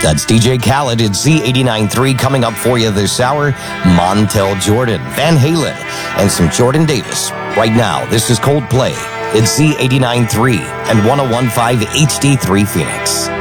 That's DJ Khaled at Z89.3 coming up for you this hour. Montel Jordan, Van Halen, and some Jordan Davis. Right now, this is Coldplay. It's Z89.3 and 101.5 HD3 Phoenix.